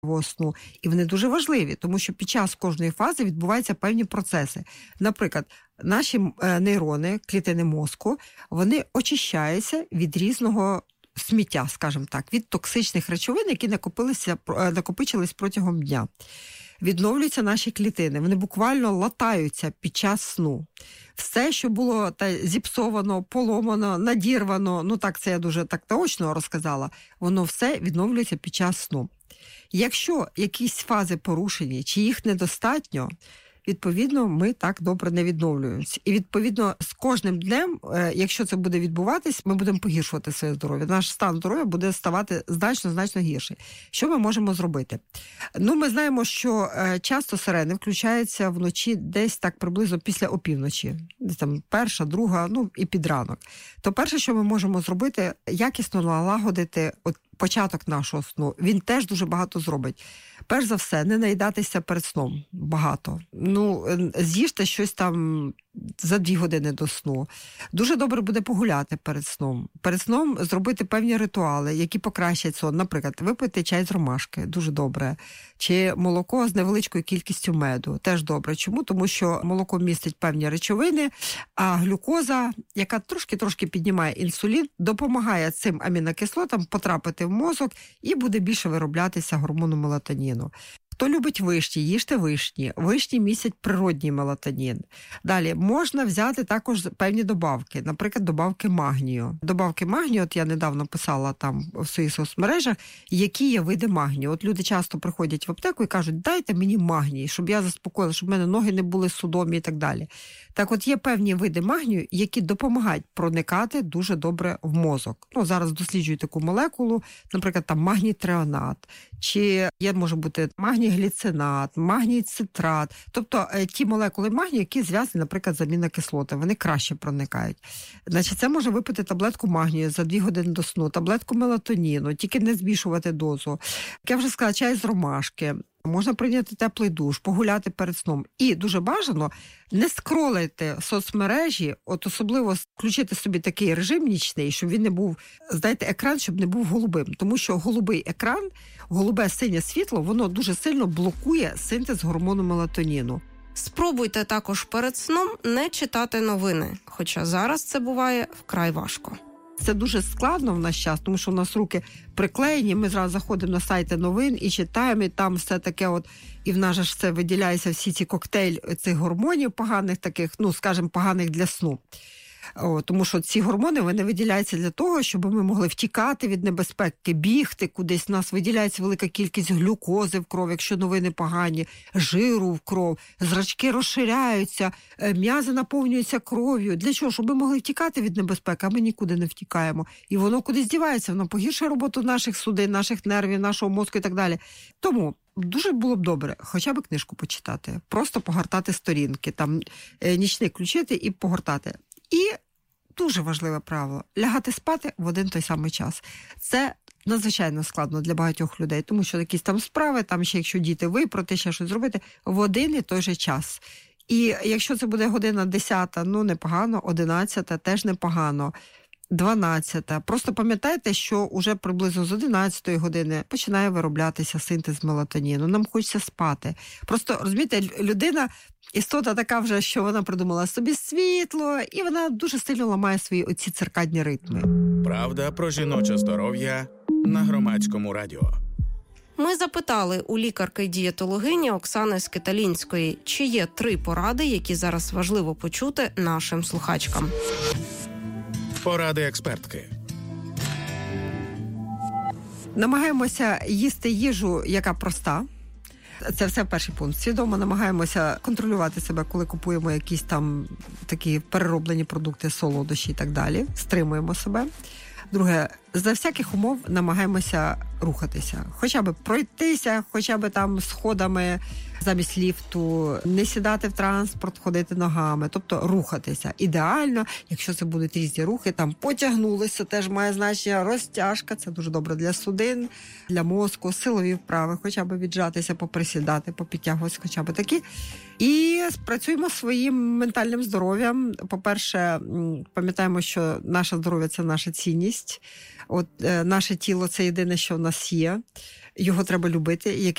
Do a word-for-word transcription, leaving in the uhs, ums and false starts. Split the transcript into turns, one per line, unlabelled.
сну. І вони дуже важливі, тому що під час кожної фази відбуваються певні процеси. Наприклад, наші нейрони, клітини мозку, вони очищаються від різного сміття, скажімо так, від токсичних речовин, які накопилися, накопичились протягом дня. Відновлюються наші клітини, вони буквально латаються під час сну. Все, що було та, зіпсовано, поломано, надірвано, ну так, це я дуже так наочно розказала, воно все відновлюється під час сну. Якщо якісь фази порушені, чи їх недостатньо, відповідно, ми так добре не відновлюємося. І, відповідно, з кожним днем, якщо це буде відбуватись, ми будемо погіршувати своє здоров'я. Наш стан здоров'я буде ставати значно-значно гірший. Що ми можемо зробити? Ну, ми знаємо, що часто сирени включаються вночі десь так приблизно після опівночі. Десь там перша, друга, ну і під ранок. То перше, що ми можемо зробити, якісно налагодити от початок нашого сну. Він теж дуже багато зробить. Перш за все, не наїдатися перед сном багато. Ну, з'їжте щось там за дві години до сну. Дуже добре буде погуляти перед сном. Перед сном зробити певні ритуали, які покращать сон. Наприклад, випити чай з ромашки, дуже добре. Чи молоко з невеличкою кількістю меду, теж добре. Чому? Тому що молоко містить певні речовини, а глюкоза, яка трошки-трошки піднімає інсулін, допомагає цим амінокислотам потрапити в мозок і буде більше вироблятися гормону мелатоніну. Хто любить вишні, їжте вишні. Вишні містять природній мелатонін. Далі, можна взяти також певні добавки, наприклад, добавки магнію. Добавки магнію, от я недавно писала там в своїх соцмережах, які є види магнію. От люди часто приходять в аптеку і кажуть, дайте мені магній, щоб я заспокоїла, щоб в мене ноги не були судомі і так далі. Так от є певні види магнію, які допомагають проникати дуже добре в мозок. Ну, зараз досліджують таку молекулу, наприклад, там магній-треонат, чи є, може бути, магній-гліцинат, магній-цитрат. Тобто ті молекули магнію, які зв'язані, наприклад, з амінокислотами, вони краще проникають. Значить, це може випити таблетку магнію за дві години до сну, таблетку мелатоніну, тільки не збільшувати дозу. Як я вже сказала, чай з ромашки. Можна прийняти теплий душ, погуляти перед сном. І дуже бажано не скролити соцмережі, от особливо включити собі такий режим нічний, щоб він не був, знаєте, екран, щоб не був голубим. Тому що голубий екран, голубе синє світло, воно дуже сильно блокує синтез гормону мелатоніну.
Спробуйте також перед сном не читати новини, хоча зараз це буває вкрай важко.
Це дуже складно в наш час, тому що у нас руки приклеєні, ми зразу заходимо на сайти новин і читаємо, і там все таке от, і в нас ж це виділяється всі ці коктейль цих гормонів поганих таких, ну, скажімо, поганих для сну. О, тому що ці гормони, вони виділяються для того, щоб ми могли втікати від небезпеки, бігти кудись. У нас виділяється велика кількість глюкози в кров, якщо новини погані, жиру в кров, зрачки розширяються, м'язи наповнюються кров'ю. Для чого? Щоб ми могли втікати від небезпеки, а ми нікуди не втікаємо. І воно кудись дівається, воно погіршує роботу наших судин, наших нервів, нашого мозку і так далі. Тому дуже було б добре хоча б книжку почитати, просто погортати сторінки, там нічний включити і погортати. І дуже важливе правило – лягати спати в один той самий час. Це надзвичайно складно для багатьох людей, тому що якісь там справи, там ще якщо діти випрати, ще щось зробити, в один і той же час. І якщо це буде година десята, ну непогано, одинадцята теж непогано, дванадцята. Просто пам'ятайте, що уже приблизно з одинадцятої години починає вироблятися синтез мелатоніну. Нам хочеться спати. Просто, розумієте, людина істота така вже, що вона придумала собі світло, і вона дуже сильно ламає свої оці циркадні ритми.
Правда про жіноче здоров'я на Громадському радіо.
Ми запитали у лікарки-дієтологині Оксани Скиталінської, чи є три поради, які зараз важливо почути нашим слухачкам.
Поради експертки.
Намагаємося їсти їжу, яка проста. Це все перший пункт. Свідомо намагаємося контролювати себе, коли купуємо якісь там такі перероблені продукти, солодощі і так далі. Стримуємо себе. Друге, за всяких умов намагаємося рухатися. Хоча б пройтися, хоча б там сходами замість ліфту, не сідати в транспорт, ходити ногами, тобто рухатися. Ідеально, якщо це будуть різні рухи, там потягнулися, теж має значення, розтяжка, це дуже добре для судин, для мозку, силові вправи, хоча б віджатися, поприсідати, попідтягуватися, хоча б такі. І працюємо своїм ментальним здоров'ям. По-перше, пам'ятаємо, що наше здоров'я – це наша цінність. От е, наше тіло – це єдине, що в нас є. Його треба любити. Як